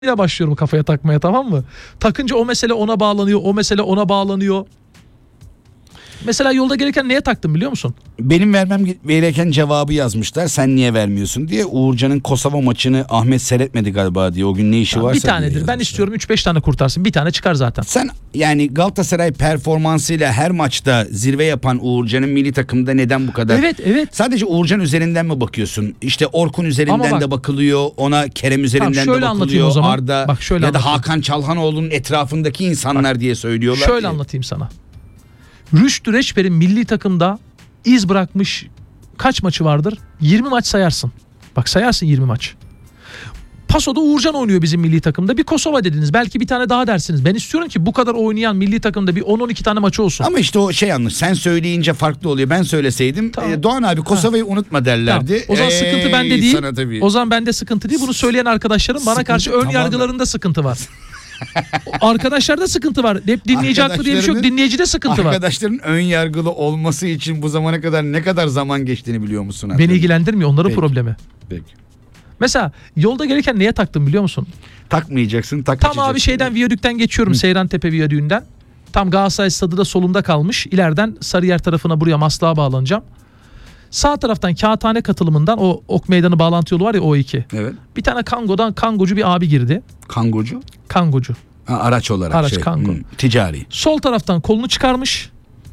ile başlıyorum kafaya takmaya, tamam mı? Takınca o mesele ona bağlanıyor, o mesele ona bağlanıyor. Mesela yolda gelirken neye taktım biliyor musun? Benim vermem gereken cevabı yazmışlar. Sen niye vermiyorsun diye. Uğurcan'ın Kosova maçını Ahmet seyretmedi galiba diye. O gün ne işi Tamam, varsa bir tanedir. Ben istiyorum 3-5 tane kurtarsın. Bir tane çıkar zaten. Sen yani Galatasaray performansıyla her maçta zirve yapan Uğurcan'ın milli takımda neden bu kadar? Evet. Sadece Uğurcan üzerinden mi bakıyorsun? İşte Orkun üzerinden de bakılıyor. Ona Kerem üzerinden de bakılıyor. O zaman. Arda bak şöyle ya da Hakan Çalhanoğlu'nun etrafındaki insanlar diye söylüyorlar. Şöyle anlatayım sana. Rüştü Reçber'in milli takımda iz bırakmış kaç maçı vardır? 20 maç sayarsın. Bak sayarsın 20 maç. Paso'da Uğurcan oynuyor bizim milli takımda. Bir Kosova dediniz. Belki bir tane daha dersiniz. Ben istiyorum ki bu kadar oynayan milli takımda bir 10-12 tane maçı olsun. Ama işte o şey yanlış. Sen söyleyince farklı oluyor. Ben söyleseydim tamam. Doğan abi Kosova'yı unutma derlerdi. Tamam. O zaman sıkıntı bende değil. Tabii. O zaman bende sıkıntı değil. Bunu söyleyen arkadaşlarım bana karşı ön yargılarında sıkıntı var. Arkadaşlarda sıkıntı var. Hep dinleyici haklı diye bir şey yok. Dinleyicide sıkıntı var. Arkadaşların ön yargılı olması için bu zamana kadar ne kadar zaman geçtiğini biliyor musun? Beni ilgilendirmiyor. Onların problemi. Peki. Mesela yolda gelirken neye taktım biliyor musun? Takmayacaksın, Tam abi şeyden viyadükten geçiyorum. Seyrantepe viyadüğünden. Tam Galatasaray stadı da solumda kalmış. İleriden Sarıyer tarafına buraya Maslak'a bağlanacağım. Sağ taraftan Kağıthane katılımından o Ok Meydanı bağlantı yolu var ya O2. Evet. Bir tane kangocu bir abi girdi. Kangocu? Kangocu. Ha, araç olarak. Araç kango. Ticari. Sol taraftan kolunu çıkarmış.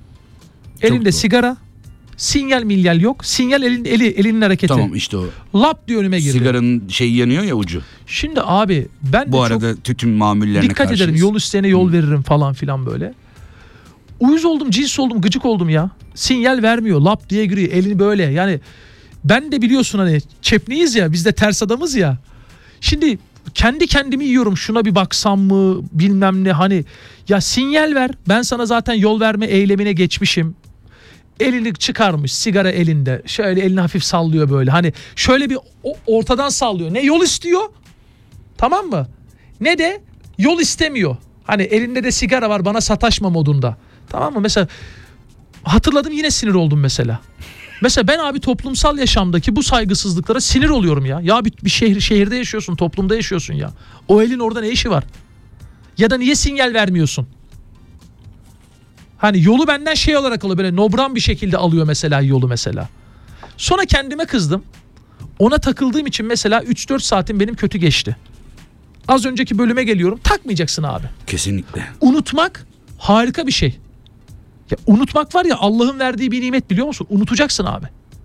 Elinde sigara. Sinyal milyal yok. Sinyal elinin hareketi. Tamam işte o. Lap diye önüme girdi. Sigaranın şeyi yanıyor ya ucu. Şimdi abi ben bu arada tütün mamullerine dikkat ederim. Yol isteyene yol veririm falan filan böyle. Uyuz oldum, cins oldum, gıcık oldum ya. Sinyal vermiyor. Lap diye giriyor. Elini böyle. Yani ben de biliyorsun hani çepniyiz ya. Biz de ters adamız ya. Şimdi kendi kendimi yiyorum. Şuna bir baksam mı bilmem ne hani. Ya sinyal ver. Ben sana zaten yol verme eylemine geçmişim. Elini çıkarmış, sigara elinde. Şöyle elini hafif sallıyor böyle. Hani şöyle bir ortadan sallıyor. Ne yol istiyor? Tamam mı? Ne de yol istemiyor. Hani elinde de sigara var, bana sataşma modunda. Tamam mı? Mesela hatırladım, yine sinir oldum mesela. Mesela ben abi toplumsal yaşamdaki bu saygısızlıklara sinir oluyorum ya. Ya bir şehirde yaşıyorsun, toplumda yaşıyorsun ya. O elin orada ne işi var? Ya da niye sinyal vermiyorsun? Hani yolu benden şey olarak alıyor, böyle nobran bir şekilde alıyor mesela yolu mesela. Sonra kendime kızdım. Ona takıldığım için mesela 3-4 saatim benim kötü geçti. Az önceki bölüme geliyorum. Takmayacaksın abi. Kesinlikle. Unutmak harika bir şey. Ya unutmak var ya, Allah'ın verdiği bir nimet, biliyor musun? Unutacaksın abi.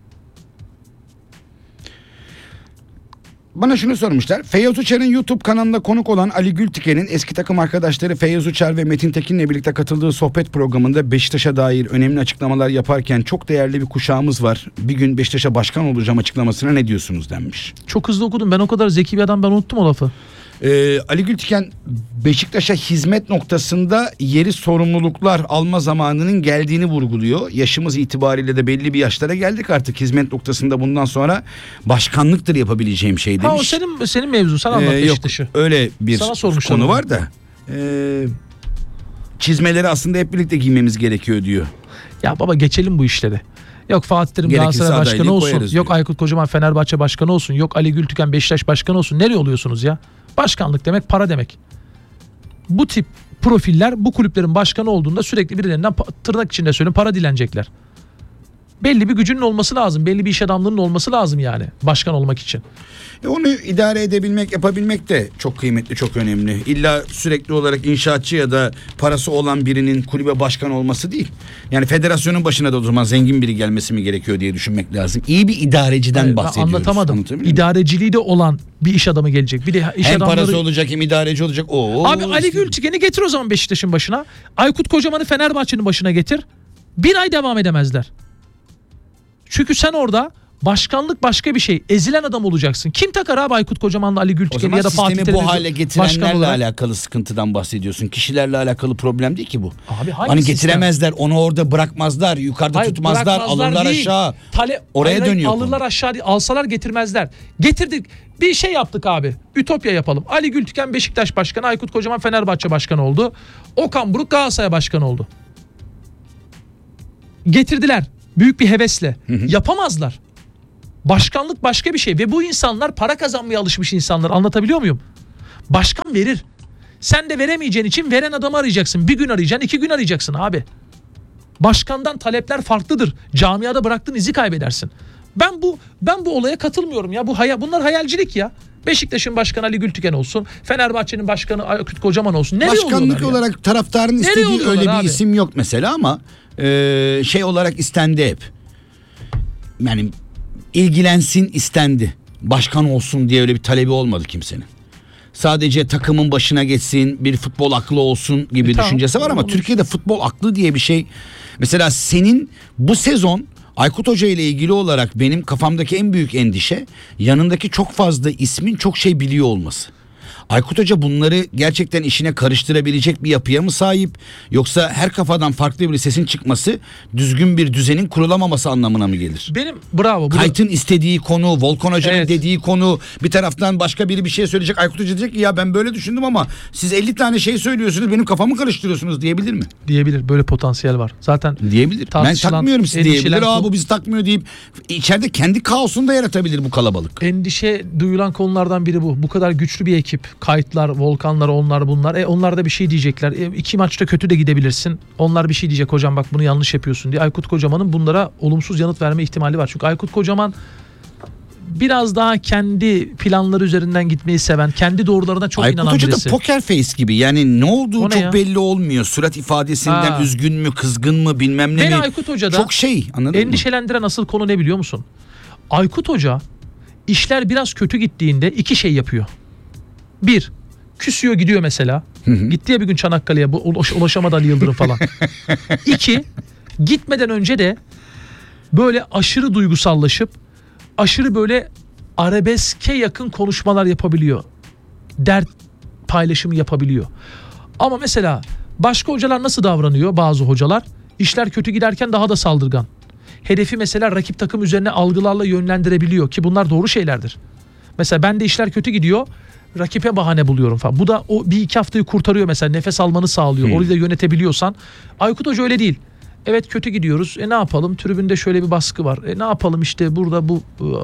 Bana şunu sormuşlar. Feyyaz Uçar'ın YouTube kanalında konuk olan Ali Gültiken'in eski takım arkadaşları Feyyaz Uçar ve Metin Tekin'le birlikte katıldığı sohbet programında Beşiktaş'a dair önemli açıklamalar yaparken çok değerli bir kuşağımız var. Bir gün Beşiktaş'a başkan olacağım açıklamasına ne diyorsunuz denmiş. Çok hızlı okudum. Ben o kadar zeki bir adam, ben unuttum o lafı. Ali Gültiken Beşiktaş'a hizmet noktasında yeri sorumluluklar alma zamanının geldiğini vurguluyor. Yaşımız itibariyle de belli bir yaşlara geldik artık, hizmet noktasında bundan sonra başkanlıktır yapabileceğim şey demiş. Ha, o senin mevzun, sen anlat Beşiktaş'ı. Yok, öyle bir konu var da çizmeleri aslında hep birlikte giymemiz gerekiyor diyor. Ya baba geçelim bu işleri. Yok Fatih Terim Galatasaray başkanı olsun. Yok Aykut Kocaman Fenerbahçe başkanı olsun. Yok Ali Gültiken Beşiktaş başkanı olsun. Nereye oluyorsunuz ya? Başkanlık demek para demek. Bu tip profiller bu kulüplerin başkanı olduğunda sürekli birilerinden tırnak içinde söyleyeyim para dilenecekler. Belli bir gücünün olması lazım. Belli bir iş adamlığının olması lazım yani başkan olmak için. Onu idare edebilmek, yapabilmek de çok kıymetli, çok önemli. İlla sürekli olarak inşaatçı ya da parası olan birinin kulübe başkan olması değil. Yani federasyonun başına da o zaman zengin biri gelmesi mi gerekiyor diye düşünmek lazım. İyi bir idareciden bahsediyoruz. Anlatamadım. İdareciliği de olan bir iş adamı gelecek. Bir de iş hem adamları... parası olacak hem idareci olacak. Abi Ali Gültiken'i getir o zaman Beşiktaş'ın başına. Aykut Kocaman'ı Fenerbahçe'nin başına getir. Bir ay devam edemezler. Çünkü sen orada başkanlık başka bir şey. Ezilen adam olacaksın. Kim takar abi Aykut Kocaman'la Ali Gültiken'i ya da Fatih Terim'i? Bu hale getirenlerle alakalı sıkıntıdan bahsediyorsun. Kişilerle alakalı problem değil ki bu. Abi hani getiremezler, onu orada bırakmazlar, yukarıda tutmazlar, alırlar değil. Aşağı. Oraya dönüyor. Alırlar aşağı değil, alsalar getirmezler. Getirdik. Bir şey yaptık abi. Ütopya yapalım. Ali Gültiken Beşiktaş başkanı, Aykut Kocaman Fenerbahçe başkanı oldu. Okan Buruk Galatasaray başkanı oldu. Getirdiler. Büyük bir hevesle. Yapamazlar. Başkanlık başka bir şey ve bu insanlar para kazanmaya alışmış insanlar. Anlatabiliyor muyum? Başkan verir. Sen de veremeyeceğin için veren adamı arayacaksın. Bir gün arayacaksın, 2 gün arayacaksın abi. Başkandan talepler farklıdır. Camiada bıraktığın izi kaybedersin. Ben bu olaya katılmıyorum ya. Bunlar hayalcilik ya. Beşiktaş'ın başkanı Ali Gültüken olsun. Fenerbahçe'nin başkanı Aykut Kocaman olsun. Nereye Başkanlık olarak taraftarın istediği öyle bir abi? isim yok mesela ama şey olarak istendi hep. Yani ilgilensin istendi. Başkan olsun diye öyle bir talebi olmadı kimsenin. Sadece takımın başına geçsin, bir futbol aklı olsun gibi düşüncesi var ama olur. Türkiye'de futbol aklı diye bir şey. Mesela senin bu sezon Aykut Hoca ile ilgili olarak benim kafamdaki en büyük endişe yanındaki çok fazla ismin çok şey biliyor olması. Aykut Hoca bunları gerçekten işine karıştırabilecek bir yapıya mı sahip, yoksa her kafadan farklı bir sesin çıkması düzgün bir düzenin kurulamaması anlamına mı gelir? Benim bravo. Kayıt'ın istediği konu, Volkan Hoca'nın Evet. dediği konu, bir taraftan başka biri bir şey söyleyecek, Aykut Hoca diyecek ki ya ben böyle düşündüm ama siz 50 tane şey söylüyorsunuz, benim kafamı karıştırıyorsunuz diyebilir mi? Diyebilir. Böyle potansiyel var. Zaten Diyebilir. Ben tartışılan, takmıyorum sizi diyebilir. endişelen- Bu bizi takmıyor deyip içeride kendi kaosunu da yaratabilir bu kalabalık. Endişe duyulan konulardan biri bu. Bu kadar güçlü bir ekip. Kayıtlar, Volkanlar, onlar bunlar. Onlar da bir şey diyecekler. 2 maçta kötü de gidebilirsin. Onlar bir şey diyecek, hocam bak bunu yanlış yapıyorsun diye. Aykut Kocaman'ın bunlara olumsuz yanıt verme ihtimali var. Çünkü Aykut Kocaman biraz daha kendi planları üzerinden gitmeyi seven, kendi doğrularına çok Aykut inanan Hoca birisi. da poker face gibi. Yani ne olduğu O ne çok ya? belli olmuyor. Surat ifadesinden Ha. üzgün mü, kızgın mı, bilmem ne Beni mi. Aykut Hoca'da Çok şey, anladın mı? endişelendiren asıl konu ne biliyor musun? Aykut Hoca işler biraz kötü gittiğinde 2 şey yapıyor. 1, küsüyor gidiyor mesela. Gitti ya bir gün Çanakkale'ye, ulaşamadı Ali Yıldırım falan. 2, gitmeden önce de böyle aşırı duygusallaşıp aşırı böyle arabeske yakın konuşmalar yapabiliyor. Dert paylaşımı yapabiliyor. Ama mesela başka hocalar nasıl davranıyor, bazı hocalar? İşler kötü giderken daha da saldırgan. Hedefi mesela rakip takım üzerine algılarla yönlendirebiliyor ki bunlar doğru şeylerdir. Mesela ben de işler kötü gidiyor, rakibe bahane buluyorum falan. Bu da o 1-2 haftayı kurtarıyor mesela, nefes almanı sağlıyor. Orayı da yönetebiliyorsan. Aykut Hoca öyle değil. Evet kötü gidiyoruz. Ne yapalım? Tribünde şöyle bir baskı var. Ne yapalım işte burada bu